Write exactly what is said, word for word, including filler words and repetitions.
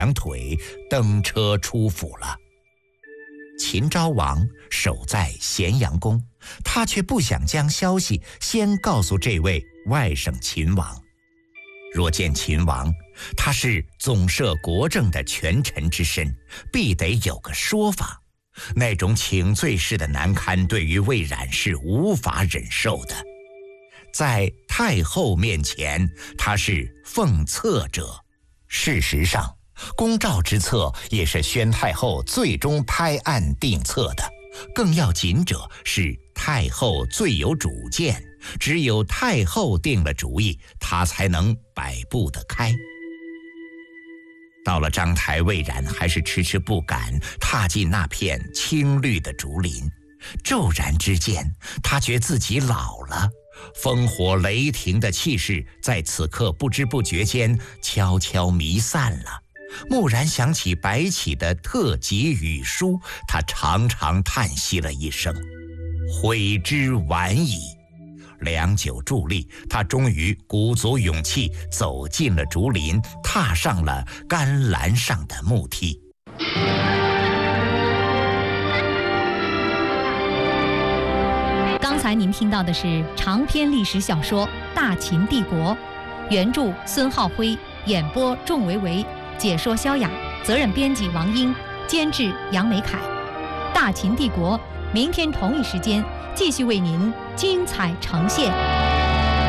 两腿登车出府了。秦昭王守在咸阳宫，他却不想将消息先告诉这位外甥秦王。若见秦王，他是总摄国政的权臣之身，必得有个说法。那种请罪式的难堪，对于魏冉是无法忍受的。在太后面前，他是奉册者。事实上，公诏之册也是宣太后最终拍案定册的。更要紧者是太后最有主见，只有太后定了主意，她才能摆布得开。到了章台，魏冉还是迟迟不敢踏进那片青绿的竹林。骤然之间，他觉自己老了，烽火雷霆的气势在此刻不知不觉间悄悄弥散了。蓦然想起白起的特级语书，他长长叹息了一声，悔之晚矣。良久伫立，他终于鼓足勇气走进了竹林，踏上了甘蓝上的木梯。 刚才您听到的是长篇历史小说《大秦帝国》，原著孙浩辉，演播仲维维，解说萧雅，责任编辑王英，监制杨美凯。《大秦帝国》明天同一时间继续为您精彩呈现。